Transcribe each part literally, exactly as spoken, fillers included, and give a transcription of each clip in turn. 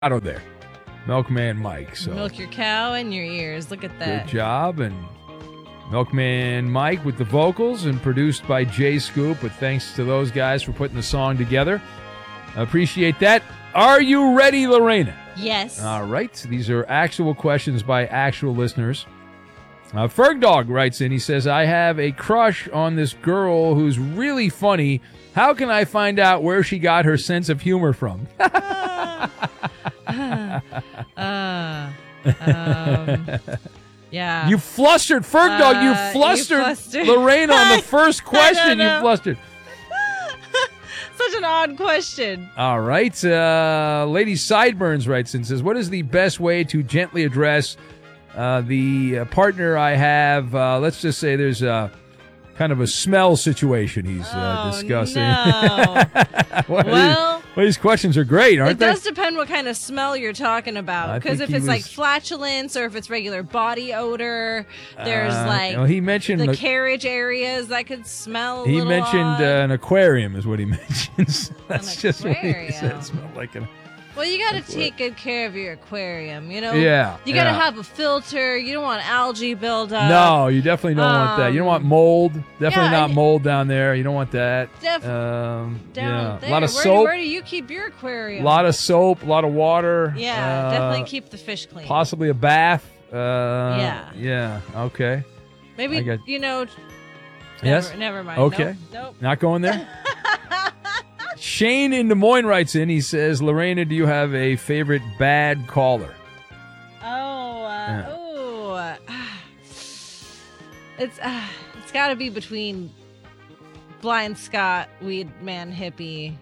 Auto there. Milkman Mike. So milk your cow and your ears. Look at that. Good job. And Milkman Mike with the vocals and produced by Jay Scoop. But thanks to those guys for putting the song together. I appreciate that. Are you ready, Lorena? Yes. All right. These are actual questions by actual listeners. Uh, Ferg Dog writes in. He says, I have a crush on this girl who's really funny. How can I find out where she got her sense of humor from? uh, uh, um, yeah. You flustered, Ferg Dog. Uh, You flustered, you flustered. Lorena on the first question. You flustered. Such an odd question. All right. Uh, Lady Sideburns writes and says, what is the best way to gently address uh, the uh, partner I have? Uh, let's just say there's a kind of a smell situation he's uh, oh, discussing. No. well, well, these, well, these questions are great, aren't it they? It does depend what kind of smell you're talking about. Because if it's was, like flatulence or if it's regular body odor, there's uh, like well, he mentioned the a, carriage areas that could smell a He little mentioned uh, odd. an aquarium is what he mentions. That's An just what he aquarium. said. It smelled like an Well, you got to take good care of your aquarium, you know? Yeah. You got to yeah. have a filter. You don't want algae buildup. No, you definitely don't want that. You don't want Um, mold. Definitely yeah, not and- mold down there. You don't want that. Def- um, Down yeah. there. A lot of where, soap. Where do you keep your aquarium? A lot of soap. A lot of water. Yeah, uh, definitely keep the fish clean. Possibly a bath. Uh, Yeah. Yeah. Okay. Maybe, I got- you know. Yes? Never, never mind. Okay. Nope. nope. Not going there? Shane in Des Moines writes in. He says, Lorena, do you have a favorite bad caller? Oh, uh, Yeah. oh. Uh, it's uh, it's got to be between Blind Scott, Weed Man Hippie.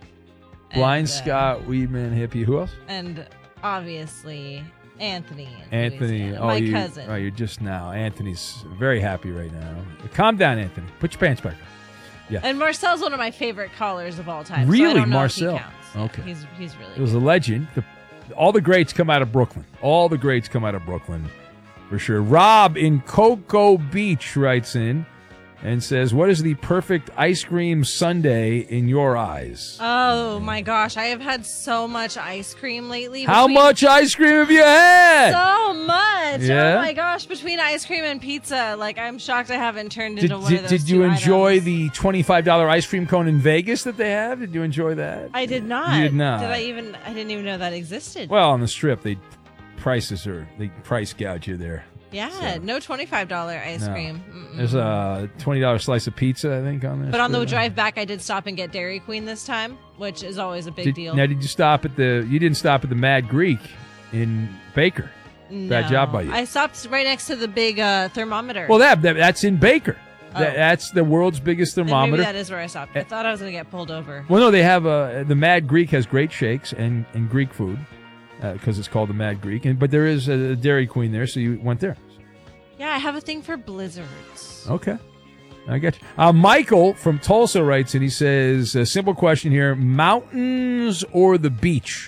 Blind and, uh, Scott, Weedman, Hippie. Who else? And obviously Anthony. in Anthony. Louisiana, Oh, my you, cousin. Oh, you're just now. Anthony's very happy right now. Calm down, Anthony. Put your pants back on. Yeah. And Marcel's one of my favorite callers of all time. Really? so I don't know Marcel? If he counts. Yeah, Okay. he's he's really It was good. a legend. The, all the greats come out of Brooklyn. All the greats come out of Brooklyn, for sure. Rob in Cocoa Beach writes in and says, what is the perfect ice cream sundae in your eyes? Oh my gosh, I have had so much ice cream lately. How between- much ice cream have you had? So much. Yeah? Oh my gosh, between ice cream and pizza, like I'm shocked I haven't turned Did, into one did, of those did you two enjoy items. the twenty-five dollars ice cream cone in Vegas that they have? Did you enjoy that? I did not. You did not. Did I even? I didn't even know that existed. Well, on the strip, they prices are they price gouge you there. yeah, so- no twenty-five dollars ice No. cream. Mm-mm. There's a twenty dollars slice of pizza, I think, on there. But on the drive back, I did stop and get Dairy Queen this time, which is always a big Did, deal. now, did you stop at the? You didn't stop at the Mad Greek in Baker. Bad No. job by you. I stopped right next to the big uh, thermometer. Well, that, that that's in Baker. Oh. That, that's the world's biggest Then thermometer. maybe that is where I stopped. I thought I was going to get pulled over. Well, no, they have a the Mad Greek has great shakes and, and Greek food because it's called the Mad Greek. And but there is a Dairy Queen there, so you went there. Yeah, I have a thing for blizzards. Okay. I get you. Uh, Michael from Tulsa writes, and he says, a simple question here, mountains or the beach?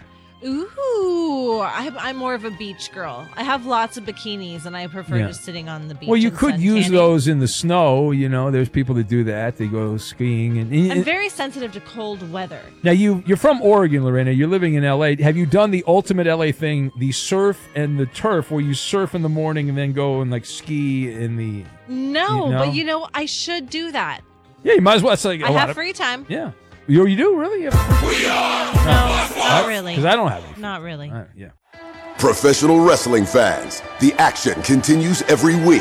Ooh, I'm, I'm more of a beach girl. I have lots of bikinis, and I prefer Yeah. just sitting on the beach. Well, you and could use suntanning. those in the snow. You know, there's people that do that. They go skiing. and, and I'm very sensitive to cold weather. Now, you, you're from Oregon, Lorena. You're living in L A. Have you done the ultimate L A thing, the surf and the turf, where you surf in the morning and then go and, like, ski in the... No, You know? but you know, I should do that. Yeah, you might as well. It's like a I lot have of... free time. Yeah. You, you do? Really? No, not really. Because I don't have it. Not really. Uh, yeah. Professional wrestling fans, the action continues every week.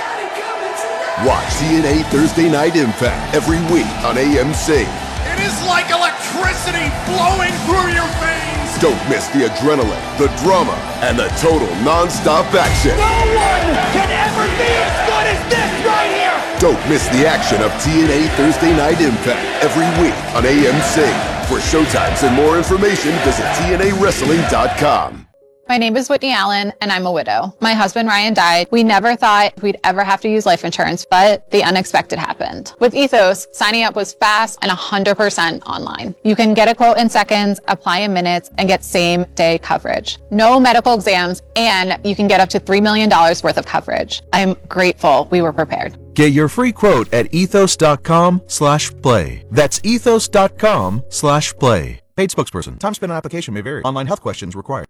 Watch T N A Thursday Night Impact every week on A M C. It is like electricity flowing through your veins. Don't miss the adrenaline, the drama, and the total non-stop action. No one can ever be as good as this right here. Don't miss the action of T N A Thursday Night Impact every week on A M C. For showtimes and more information, visit T N A wrestling dot com. My name is Whitney Allen, and I'm a widow. My husband, Ryan, died. We never thought we'd ever have to use life insurance, but the unexpected happened. With Ethos, signing up was fast and one hundred percent online. You can get a quote in seconds, apply in minutes, and get same-day coverage. No medical exams, and you can get up to three million dollars worth of coverage. I'm grateful we were prepared. Get your free quote at ethos.com slash play. That's ethos.com slash play. Paid spokesperson. Time spent on application may vary. Online health questions required.